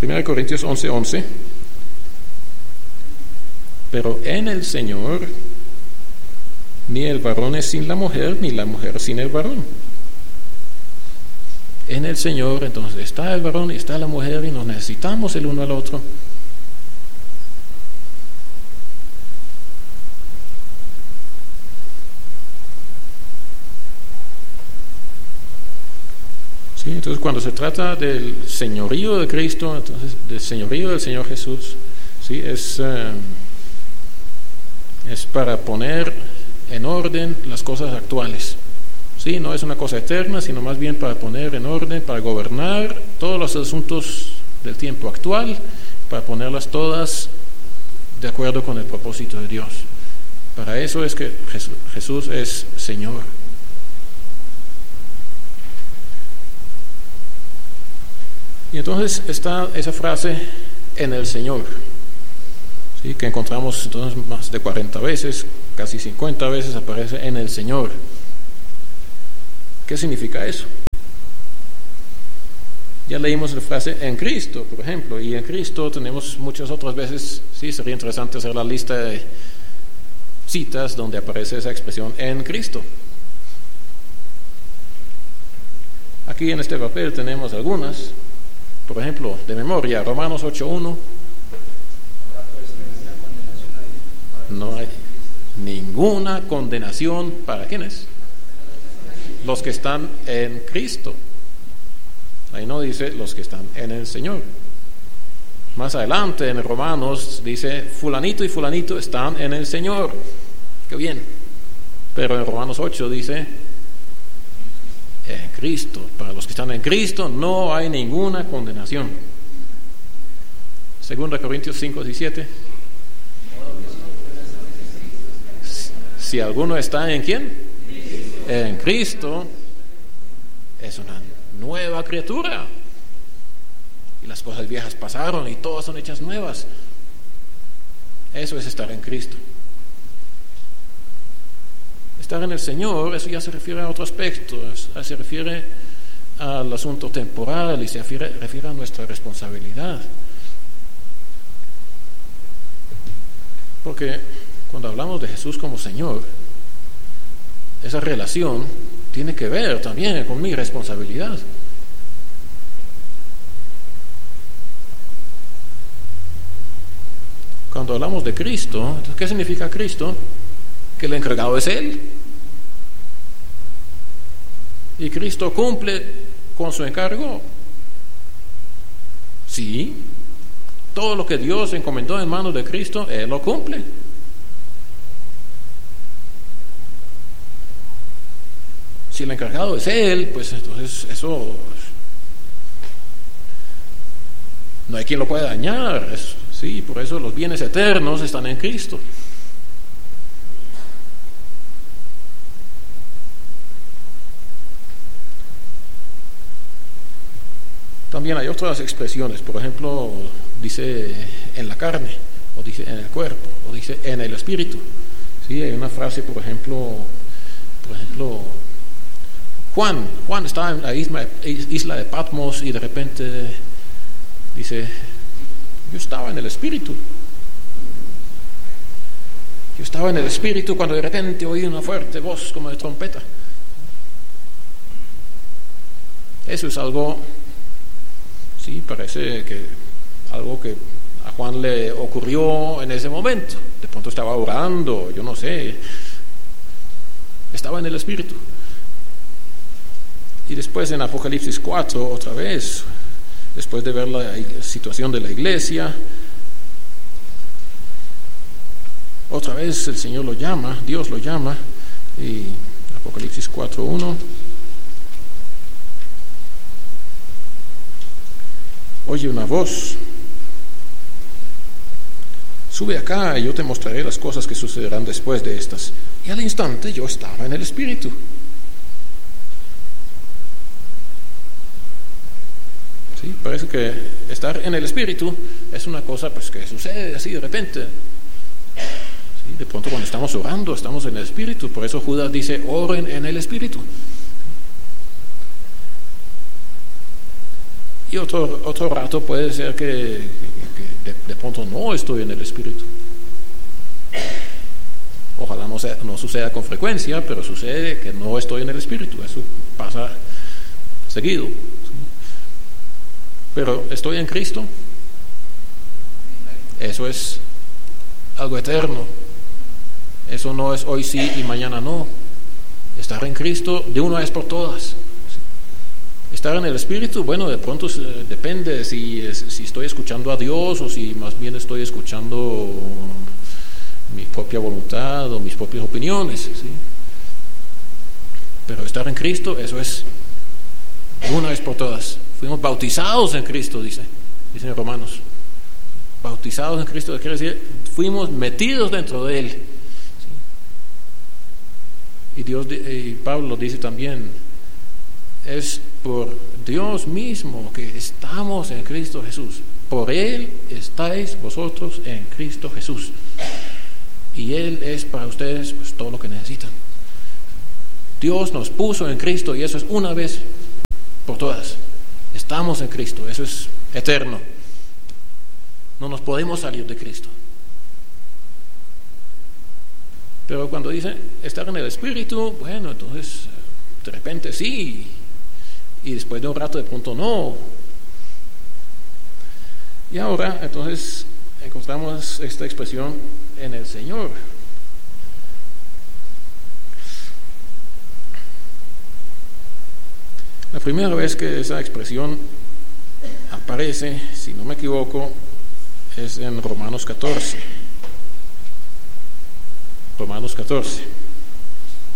1 Corintios 11:11. Pero en el Señor, ni el varón es sin la mujer, ni la mujer sin el varón. En el Señor, entonces, está el varón y está la mujer y nos necesitamos el uno al otro. Sí, entonces, cuando se trata del señorío de Cristo, entonces, del señorío del Señor Jesús, sí, es para poner en orden las cosas actuales. Sí, no es una cosa eterna, sino más bien para poner en orden, para gobernar todos los asuntos del tiempo actual, para ponerlas todas de acuerdo con el propósito de Dios. Para eso es que Jesús es Señor. Y entonces está esa frase, en el Señor, ¿sí? Que encontramos entonces más de 40 veces, casi 50 veces aparece en el Señor. ¿Qué significa eso? Ya leímos la frase en Cristo, por ejemplo, y en Cristo tenemos muchas otras veces. Sí, sería interesante hacer la lista de citas donde aparece esa expresión en Cristo. Aquí en este papel tenemos algunas, por ejemplo, de memoria, Romanos 8:1. No hay ninguna condenación para ¿quiénes? Los que están en Cristo. Ahí no dice los que están en el Señor. Más adelante en Romanos dice fulanito y fulanito están en el Señor. Qué bien. Pero en Romanos 8 dice en Cristo. Para los que están en Cristo no hay ninguna condenación. 2 Corintios 5:17. Si alguno está en ¿quién? En Cristo, es una nueva criatura. Y las cosas viejas pasaron y todas son hechas nuevas. Eso es estar en Cristo. Estar en el Señor, eso ya se refiere a otro aspecto. Se refiere al asunto temporal y se refiere a nuestra responsabilidad. Porque cuando hablamos de Jesús como Señor, esa relación tiene que ver también con mi responsabilidad. Cuando hablamos de Cristo, ¿qué significa Cristo? Que el encargado es Él. ¿Y Cristo cumple con su encargo? Sí. Todo lo que Dios encomendó en manos de Cristo, Él lo cumple. Si el encargado es Él, pues entonces eso no hay quien lo pueda dañar. Sí, por eso los bienes eternos están en Cristo. También hay otras expresiones, por ejemplo, dice en la carne, o dice en el cuerpo, o dice en el espíritu. Sí, hay una frase, por ejemplo, Juan estaba en la isla de Patmos y de repente dice, yo estaba en el Espíritu. Yo estaba en el Espíritu cuando de repente oí una fuerte voz como de trompeta. Eso es algo, sí, parece que algo que a Juan le ocurrió en ese momento. De pronto estaba orando, yo no sé, estaba en el Espíritu. Y después en Apocalipsis 4, otra vez, después de ver la situación de la iglesia, otra vez el Señor lo llama, Dios lo llama, y Apocalipsis 4:1, oye una voz, sube acá y yo te mostraré las cosas que sucederán después de estas. Y al instante yo estaba en el Espíritu. Sí, parece que estar en el Espíritu es una cosa pues que sucede así de repente. Sí, de pronto cuando estamos orando estamos en el Espíritu. Por eso Judas dice, oren en el Espíritu. Y otro rato puede ser que de pronto no estoy en el Espíritu. Ojalá no suceda con frecuencia, pero sucede que no estoy en el Espíritu. Eso pasa seguido. Pero estoy en Cristo. Eso es algo eterno. Eso no es hoy sí y mañana no. Estar en Cristo de una vez por todas. Estar en el Espíritu, bueno, de pronto depende si estoy escuchando a Dios o si más bien estoy escuchando mi propia voluntad o mis propias opiniones, ¿sí? Pero estar en Cristo, eso es de una vez por todas. Fuimos bautizados en Cristo, dicen Romanos. Bautizados en Cristo quiere decir, fuimos metidos dentro de Él, ¿sí? Y Pablo dice también, es por Dios mismo que estamos en Cristo Jesús. Por Él estáis vosotros en Cristo Jesús. Y Él es para ustedes pues todo lo que necesitan. Dios nos puso en Cristo y eso es una vez por todas. Estamos en Cristo, eso es eterno. No nos podemos salir de Cristo. Pero cuando dice estar en el Espíritu, bueno, entonces de repente sí, y después de un rato de pronto no. Y ahora entonces encontramos esta expresión en el Señor. La primera vez que esa expresión aparece, si no me equivoco, es en Romanos 14. Romanos 14.